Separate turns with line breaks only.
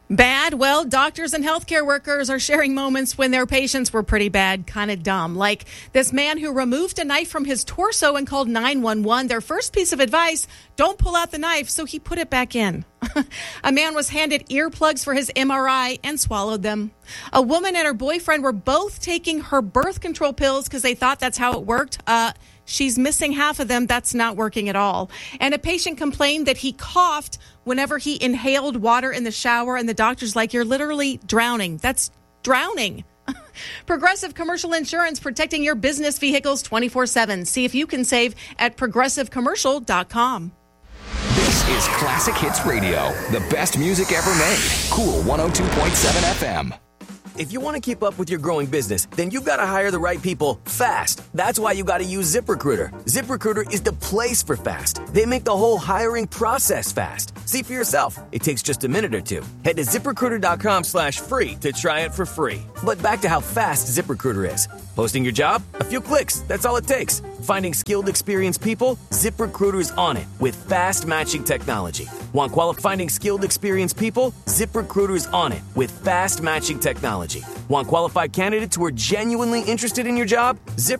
Bad? Well, doctors and healthcare workers are sharing moments when their patients were pretty bad, kind of dumb. Like this man who removed a knife from his torso and called 911. Their first piece of advice, don't pull out the knife, so he put it back in. A man was handed earplugs for his MRI and swallowed them. A woman and her boyfriend were both taking her birth control pills because they thought that's how it worked. She's missing half of them. That's not working at all. And a patient complained that he coughed whenever he inhaled water in the shower, and the doctor's like, you're literally drowning. That's drowning. Progressive Commercial Insurance, protecting your business vehicles 24/7. See if you can save at progressivecommercial.com.
This is Classic Hits Radio, the best music ever made. Cool 102.7 FM.
If you want to keep up with your growing business, then you've got to hire the right people fast. That's why you got to use ZipRecruiter. ZipRecruiter is the place for fast. They make the whole hiring process fast. See for yourself. It takes just a minute or two. Head to ZipRecruiter.com/free to try it for free. But back to how fast ZipRecruiter is. Posting your job? A few clicks. That's all it takes. Finding skilled, experienced people? ZipRecruiter's on it with fast matching technology. Want finding skilled, experienced people? ZipRecruiter's on it with fast matching technology. Want qualified candidates who are genuinely interested in your job?